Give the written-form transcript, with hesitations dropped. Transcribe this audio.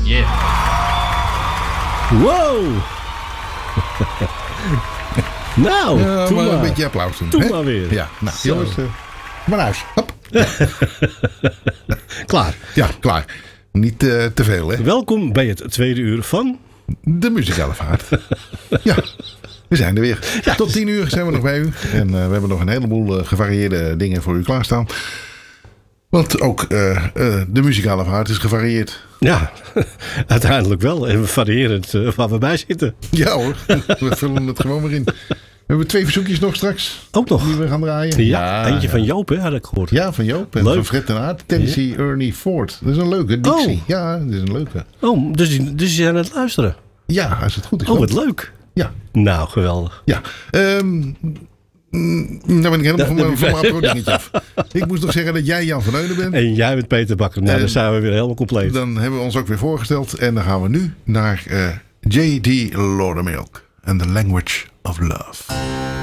Yeah. Wow. Nou, Ja, doe maar maar. een beetje applaus doen. Doe hè? maar weer. Ja, nou, Zo. jongens, maar naar huis. Hop. Klaar. Ja, klaar. Niet te veel, hè? Welkom bij het tweede uur van... De muzikale vaart. Ja, we zijn er weer. Ja. Tot 10 uur zijn we nog bij u. En we hebben nog een heleboel gevarieerde dingen voor u klaarstaan. Want ook de muzikale vaart is gevarieerd. Ja, uiteindelijk wel. En we variëren het waar we bij zitten. Ja hoor, we vullen het gewoon weer in. We hebben 2 verzoekjes nog straks. Ook nog. Die we gaan draaien. Ja, eentje van Joop, hè, had ik gehoord. Ja, van Joop en Leuk. van Fred en Aard. Tennessee Ernie Ford. Dat is een leuke. Dixie. Oh. Ja, dat is een leuke. Oh, dus die zijn aan het luisteren. Ja, als het goed is. Oh, wel. wat leuk. Ja, Nou, geweldig. ja. Nou ben ik helemaal van mijn dingetje af. Ik moest nog zeggen dat jij Jan van Eulen bent. En jij met Peter Bakker. Nou, dan zijn we weer helemaal compleet. Dan hebben we ons ook weer voorgesteld. En dan gaan we nu naar J.D. Laudermilk. And the Language of Love.